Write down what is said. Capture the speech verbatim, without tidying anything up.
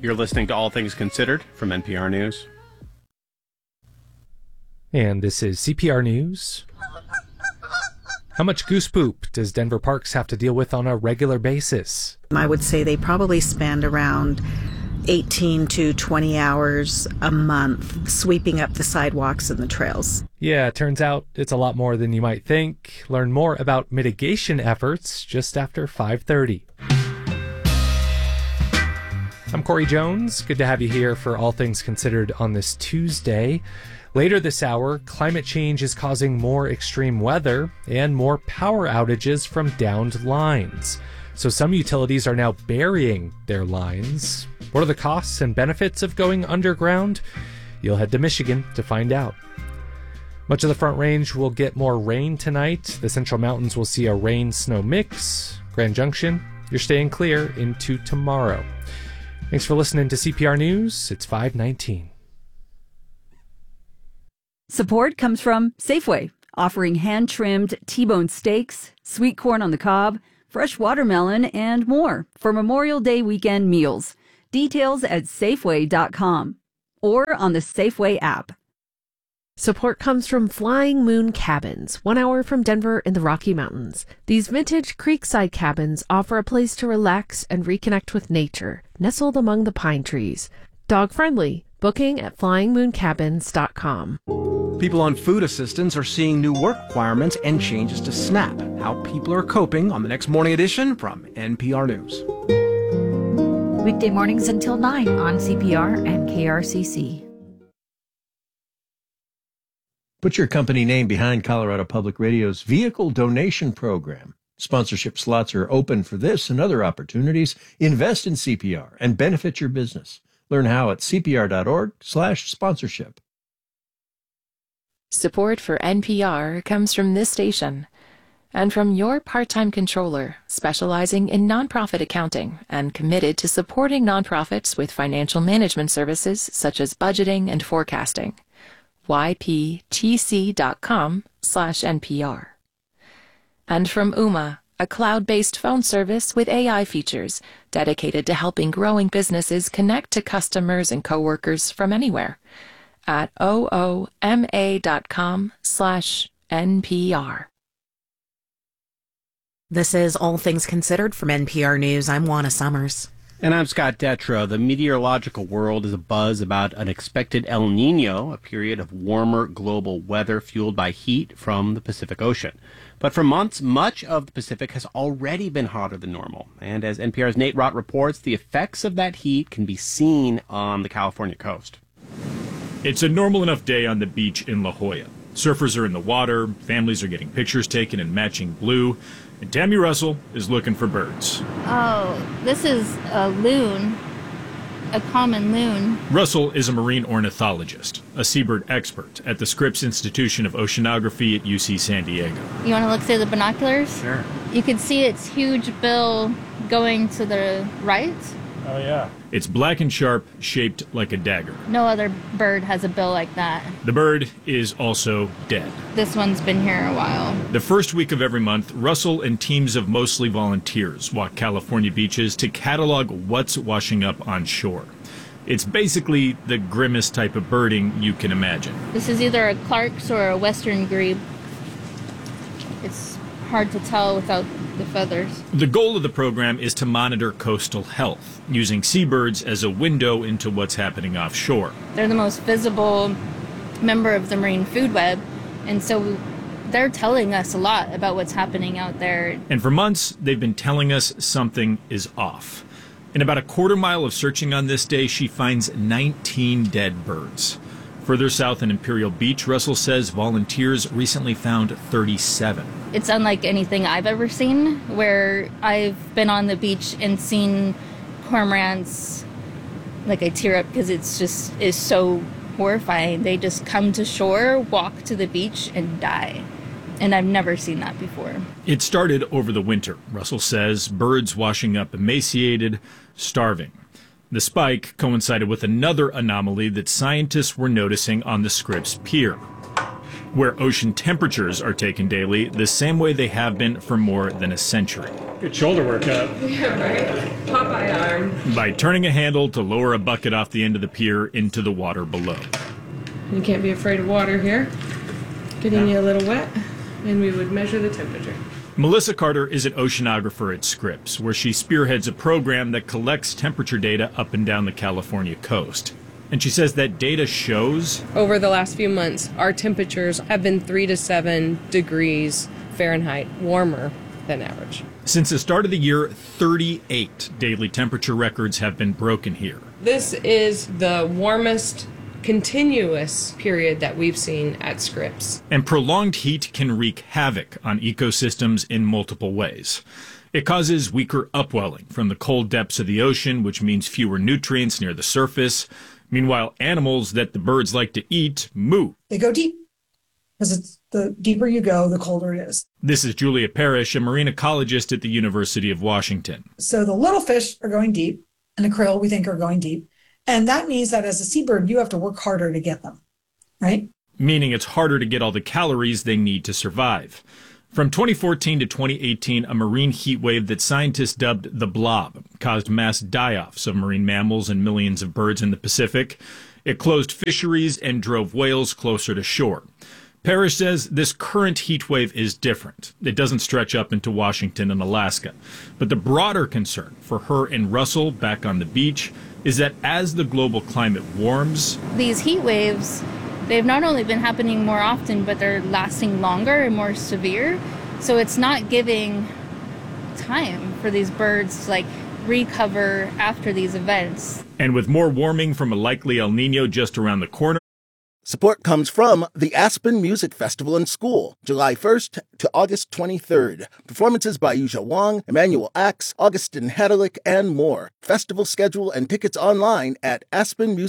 You're listening to All Things Considered from N P R News. And this is C P R News. How much goose poop does Denver parks have to deal with on a regular basis? I would say they probably spend around eighteen to twenty hours a month sweeping up the sidewalks and the trails. Yeah, it turns out it's a lot more than you might think. Learn more about mitigation efforts just after five thirty. I'm Corey Jones. Good to have you here for All Things Considered on this Tuesday. Later this hour, climate change is causing more extreme weather and more power outages from downed lines. So some utilities are now burying their lines. What are the costs and benefits of going underground? You'll head to Michigan to find out. Much of the Front Range will get more rain tonight. The Central Mountains will see a rain-snow mix. Grand Junction, you're staying clear into tomorrow. Thanks for listening to C P R News. It's five nineteen. Support comes from Safeway, offering hand-trimmed T-bone steaks, sweet corn on the cob, fresh watermelon, and more for Memorial Day weekend meals. Details at Safeway dot com or on the Safeway app. Support comes from Flying Moon Cabins, one hour from Denver in the Rocky Mountains. These vintage creekside cabins offer a place to relax and reconnect with nature, nestled among the pine trees. Dog-friendly. Booking at flying moon cabins dot com. People on food assistance are seeing new work requirements and changes to SNAP. How people are coping on the next morning edition from N P R News. Weekday mornings until nine on C P R and K R C C. Put your company name behind Colorado Public Radio's vehicle donation program. Sponsorship slots are open for this and other opportunities. Invest in C P R and benefit your business. Learn how at C P R dot org slash sponsorship. Support for N P R comes from this station and from your part-time controller, specializing in nonprofit accounting and committed to supporting nonprofits with financial management services such as budgeting and forecasting. Y P T C dot com slash N P R. And from Ooma, a cloud-based phone service with A I features dedicated to helping growing businesses connect to customers and coworkers from anywhere at O O M A dot com slash N P R. This is All Things Considered from N P R News. I'm Juana Summers. And I'm Scott Detrow. The meteorological world is abuzz about an expected El Nino, a period of warmer global weather fueled by heat from the Pacific Ocean. But for months, much of the Pacific has already been hotter than normal. And as N P R's Nate Rott reports, the effects of that heat can be seen on the California coast. It's a normal enough day on the beach in La Jolla. Surfers are in the water, families are getting pictures taken in matching blue, and Tammy Russell is looking for birds. Oh, this is a loon, a common loon. Russell is a marine ornithologist, a seabird expert at the Scripps Institution of Oceanography at U C San Diego. You want to look through the binoculars? Sure. You can see its huge bill going to the right. Oh, yeah. It's black and sharp, shaped like a dagger. No other bird has a bill like that. The bird is also dead. This one's been here a while. The first week of every month, Russell and teams of mostly volunteers walk California beaches to catalog what's washing up on shore. It's basically the grimmest type of birding you can imagine. This is either a Clark's or a Western grebe. It's hard to tell without the feathers. The goal of the program is to monitor coastal health, using seabirds as a window into what's happening offshore. They're the most visible member of the marine food web, and so they're telling us a lot about what's happening out there. And for months, they've been telling us something is off. In about a quarter mile of searching on this day, she finds nineteen dead birds. Further south in Imperial Beach, Russell says volunteers recently found thirty-seven. It's unlike anything I've ever seen, where I've been on the beach and seen cormorants, like I tear up because it's just is so horrifying. They just come to shore, walk to the beach, and die. And I've never seen that before. It started over the winter, Russell says, birds washing up emaciated, starving. The spike coincided with another anomaly that scientists were noticing on the Scripps Pier, where ocean temperatures are taken daily the same way they have been for more than a century. Good shoulder workout. Yeah, right? Popeye warm. By turning a handle to lower a bucket off the end of the pier into the water below. You can't be afraid of water here. Getting you a little wet, and we would measure the temperature. Melissa Carter is an oceanographer at Scripps, where she spearheads a program that collects temperature data up and down the California coast. And she says that data shows over the last few months, our temperatures have been three to seven degrees Fahrenheit warmer than average. Since the start of the year, thirty-eight daily temperature records have been broken here. This is the warmest continuous period that we've seen at Scripps. And prolonged heat can wreak havoc on ecosystems in multiple ways. It causes weaker upwelling from the cold depths of the ocean, which means fewer nutrients near the surface. Meanwhile, animals that the birds like to eat move. They go deep, because it's the deeper you go, the colder it is. This is Julia Parrish, a marine ecologist at the University of Washington. So the little fish are going deep, and the krill, we think, are going deep. And that means that as a seabird, you have to work harder to get them, right? Meaning it's harder to get all the calories they need to survive. From twenty fourteen to twenty eighteen, a marine heat wave that scientists dubbed the blob caused mass die-offs of marine mammals and millions of birds in the Pacific. It closed fisheries and drove whales closer to shore. Parrish says this current heat wave is different. It doesn't stretch up into Washington and Alaska. But the broader concern for her and Russell back on the beach is that as the global climate warms, These heat waves, they've not only been happening more often, but they're lasting longer and more severe. So it's not giving time for these birds to like recover after these events. And with more warming from a likely El Nino just around the corner. Support comes from the Aspen Music Festival and School, July first to August twenty-third. Performances by Yuja Wang, Emmanuel Axe, Augustin Hadalick, and more. Festival schedule and tickets online at aspen music